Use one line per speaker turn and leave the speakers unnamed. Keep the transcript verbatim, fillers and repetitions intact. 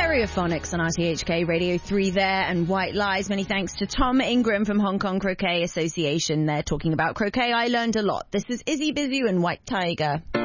Stereophonics on R T H K Radio three there, and White Lies. Many thanks to Tom Ingram from Hong Kong Croquet Association. They're talking about croquet. I learned a lot. This is Izzy Bizu and White Tiger.